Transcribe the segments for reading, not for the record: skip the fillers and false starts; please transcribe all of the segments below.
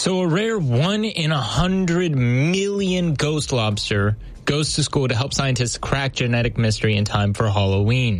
So a rare 1 in 100 million ghost lobster goes to school to help scientists crack genetic mystery in time for Halloween.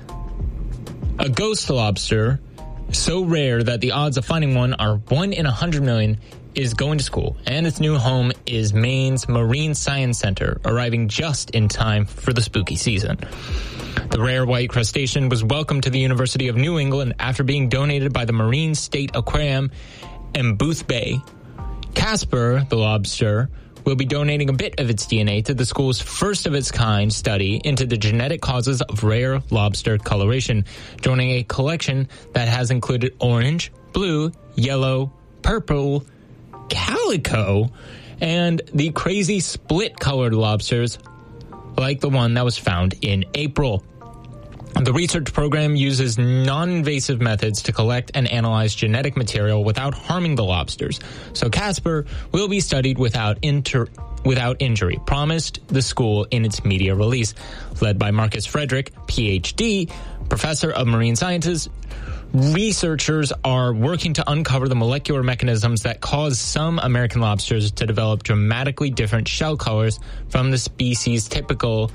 A ghost lobster, so rare that the odds of finding one are 1 in 100 million, is going to school, and its new home is Maine's Marine Science Center, arriving just in time for the spooky season. The rare white crustacean was welcomed to the University of New England after being donated by the Marine State Aquarium in Boothbay. Casper, the lobster, will be donating a bit of its DNA to the school's first-of-its-kind study into the genetic causes of rare lobster coloration, joining a collection that has included orange, blue, yellow, purple, calico, and the crazy split-colored lobsters like the one that was found in April. The research program uses non-invasive methods to collect and analyze genetic material without harming the lobsters. So Casper will be studied without injury, promised the school in its media release. Led by Marcus Frederick, Ph.D., professor of marine sciences, researchers are working to uncover the molecular mechanisms that cause some American lobsters to develop dramatically different shell colors from the species' typical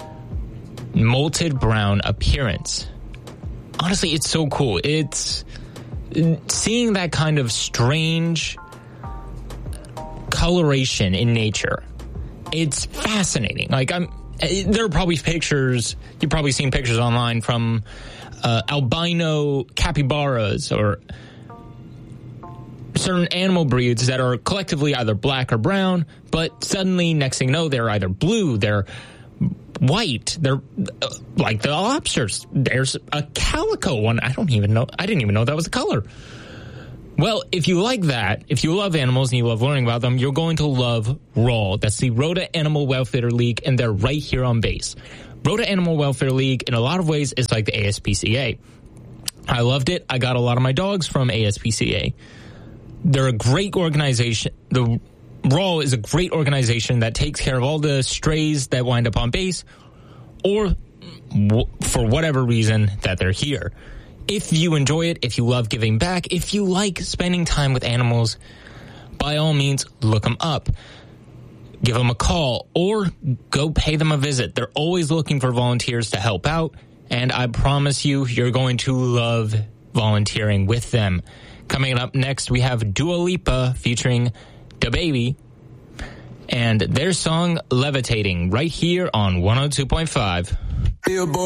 molted brown appearance. Honestly, it's so cool. It's seeing that kind of strange coloration in nature. It's fascinating. There are probably pictures, you've probably seen pictures online from albino capybaras or certain animal breeds that are collectively either black or brown, but suddenly, next thing you know, they're either blue, they're white, they're like the lobsters. There's a calico one. I didn't even know that was a color. Well, if you like that, if you love animals and you love learning about them, you're going to love RAW. That's the Rota Animal Welfare League, and they're right here on base. Rota Animal Welfare League, in a lot of ways, is like the ASPCA. I loved it. I got a lot of my dogs from ASPCA. They're a great organization. The RAW is a great organization that takes care of all the strays that wind up on base, or for whatever reason that they're here. If you enjoy it, if you love giving back, if you like spending time with animals, by all means, look them up. Give them a call or go pay them a visit. They're always looking for volunteers to help out, and I promise you're going to love volunteering with them. Coming up next, we have Dua Lipa featuring DaBaby and their song Levitating right here on 102.5.